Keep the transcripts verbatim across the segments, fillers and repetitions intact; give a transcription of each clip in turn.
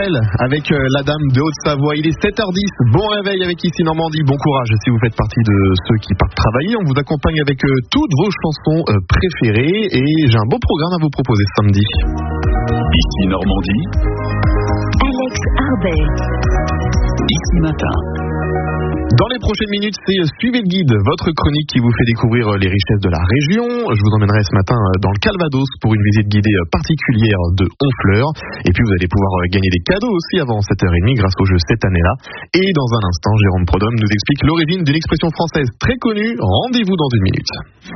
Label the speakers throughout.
Speaker 1: Noël avec la dame de Haute-Savoie. Il est sept heures dix, bon réveil avec Ici Normandie, bon courage si vous faites partie de ceux qui partent travailler. On vous accompagne avec toutes vos chansons préférées et j'ai un beau programme à vous proposer ce samedi.
Speaker 2: Ici Normandie,
Speaker 3: Alex Arbet.
Speaker 2: Ici Matin.
Speaker 1: Dans les prochaines minutes, c'est Suivez le guide, votre chronique qui vous fait découvrir les richesses de la région. Je vous emmènerai ce matin dans le Calvados pour une visite guidée particulière de Honfleur. Et puis vous allez pouvoir gagner des cadeaux aussi avant sept heures trente grâce au jeu cette année-là. Et dans un instant, Jérôme Prodhomme nous explique l'origine d'une expression française très connue. Rendez-vous dans une minute.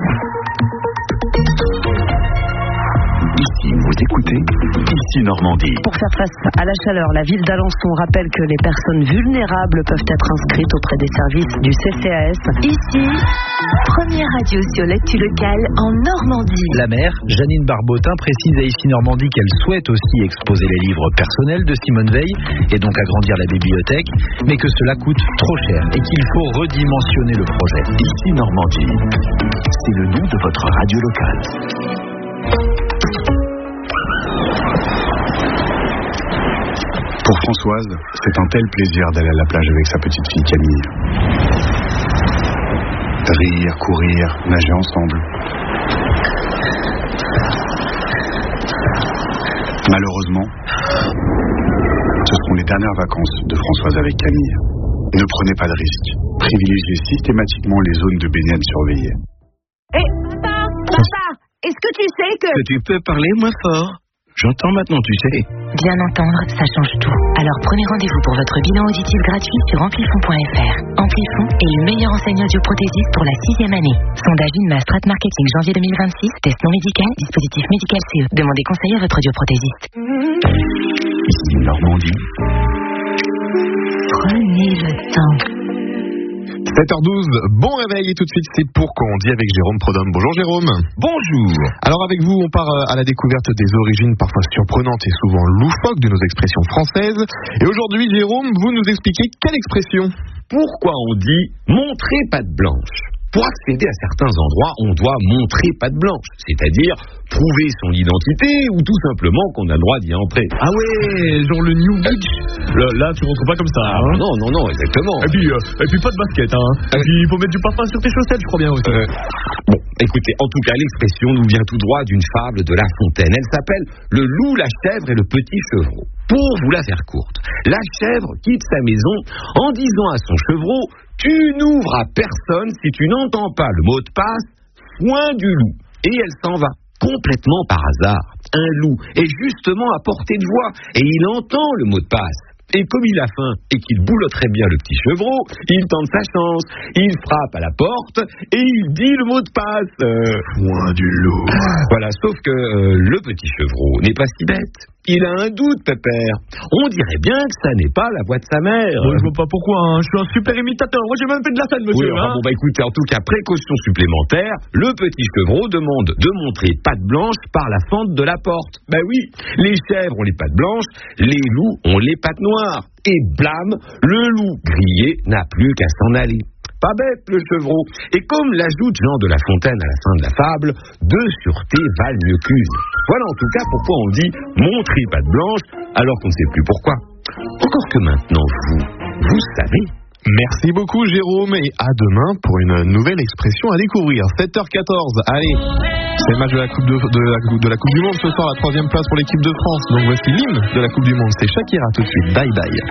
Speaker 2: Ici, vous écoutez Ici Normandie.
Speaker 3: Pour faire face à la chaleur, la ville d'Alençon rappelle que les personnes vulnérables peuvent être inscrites auprès des services du C C A S. Ici, première radio sur l'actu locale en Normandie.
Speaker 4: La maire, Janine Barbotin, précise à Ici Normandie qu'elle souhaite aussi exposer les livres personnels de Simone Veil et donc agrandir la bibliothèque, mais que cela coûte trop cher et qu'il faut redimensionner le projet.
Speaker 2: Ici Normandie, c'est le nom de votre radio locale.
Speaker 5: Pour Françoise, c'est un tel plaisir d'aller à la plage avec sa petite fille Camille. Rire, courir, nager ensemble. Malheureusement, ce sont les dernières vacances de Françoise avec Camille. Ne prenez pas de risques. Privilégiez systématiquement les zones de baignade surveillées.
Speaker 6: Hé, papa, papa, est-ce que tu sais que...
Speaker 7: Que tu peux parler moins fort. J'entends maintenant, tu sais.
Speaker 3: Bien entendre, ça change tout. Alors prenez rendez-vous pour votre bilan auditif gratuit sur amplifon point f r. Amplifon est le meilleur enseignant audioprothésiste pour la sixième année. Sondage INMA Strat Marketing janvier deux mille vingt-six, test non médical, dispositif médical C E. Demandez conseil à votre audioprothésiste.
Speaker 2: Ici Normandie.
Speaker 3: Prenez le temps.
Speaker 1: sept heures douze, bon réveil et tout de suite c'est Pour qu'on dit avec Jérôme Prodhomme. Bonjour Jérôme.
Speaker 4: Bonjour.
Speaker 1: Alors avec vous on part à la découverte des origines parfois surprenantes et souvent loufoques de nos expressions françaises. Et aujourd'hui Jérôme, vous nous expliquez quelle expression?
Speaker 8: Pourquoi on dit montrer patte blanche? Pour accéder à certains endroits, on doit montrer patte blanche, c'est-à-dire prouver son identité ou tout simplement qu'on a le droit d'y entrer.
Speaker 1: Ah ouais, genre le New Beach.
Speaker 9: Là, là tu rentres pas comme ça.
Speaker 8: Ah,
Speaker 9: hein.
Speaker 8: Non, non, non, exactement.
Speaker 9: Et puis, euh, et puis pas de basket, hein. Et puis il faut mettre du parfum sur tes chaussettes, je crois bien aussi.
Speaker 8: Euh, bon, écoutez, en tout cas, l'expression nous vient tout droit d'une fable de La Fontaine. Elle s'appelle Le loup, la chèvre et le petit chevreau. Pour vous la faire courte, la chèvre quitte sa maison en disant à son chevreau: tu n'ouvres à personne si tu n'entends pas le mot de passe, foin du loup. Et elle s'en va, complètement par hasard. Un loup est justement à portée de voix, et il entend le mot de passe. Et comme il a faim et qu'il boulotterait bien le petit chevreau, il tente sa chance. Il frappe à la porte et il dit le mot de passe. Euh...
Speaker 5: Foin du loup.
Speaker 8: Voilà, sauf que euh, le petit chevreau n'est pas si bête. Il a un doute, pépère. On dirait bien que ça n'est pas la voix de sa mère.
Speaker 9: Bon, je vois pas pourquoi, hein. Je suis un super imitateur. Moi, j'ai même fait de la scène, monsieur.
Speaker 8: Oui, enfin,
Speaker 9: hein.
Speaker 8: bon, bah écoutez, en tout cas, précaution supplémentaire, le petit chevreau demande de montrer patte blanche par la fente de la porte. Ben oui, les chèvres ont les pattes blanches, les loups ont les pattes noires. Et blâme, le loup grillé n'a plus qu'à s'en aller. Pas bête, le chevreau. Et comme l'ajoute Jean de La Fontaine à la fin de la fable, deux sûretés valent mieux qu'une. Voilà en tout cas pourquoi on dit montrer patte blanche alors qu'on ne sait plus pourquoi. Encore que maintenant, vous, vous savez.
Speaker 1: Merci beaucoup Jérôme et à demain pour une nouvelle expression à découvrir. sept heures quatorze, allez, c'est le match de la Coupe, de, de, la, de la coupe du Monde ce soir, la troisième place pour l'équipe de France. Donc voici l'hymne de la Coupe du Monde, c'est Shakira tout de suite, bye bye.